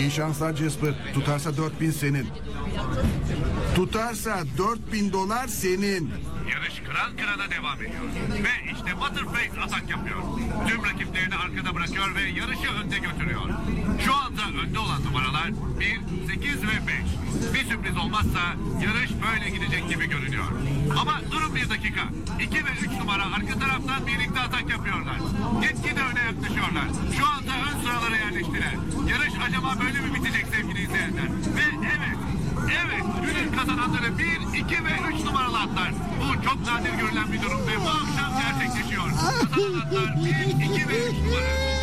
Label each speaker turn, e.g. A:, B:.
A: İyi şanslar Jasper. Tutarsa 4000 senin. Tutarsa $4000 senin.
B: Yarış kıran kırana devam ediyor. Ve işte Butterface atak yapıyor. Tüm rakiplerini arkada bırakıyor ve yarışı önde götürüyor. Şu anda önde olan numaralar 1, 8 ve 5. Bir sürpriz olmazsa yarış böyle gidecek gibi görünüyor. Ama durun bir dakika. 2 ve 3 numara arka taraftan birlikte atak yapıyorlar. Gitgide öne yaklaşıyorlar. Şu anda ön sıralara yerleştiler. Yarış acaba böyle mi bitecek sevgili izleyenler? Ve evet, günün kazananları 1, 2 ve 3 numaralı atlar. Bu çok nadir görülen bir durum ve bu akşam gerçekleşiyor. Kazanan atlar 1, 2 ve 3 numara.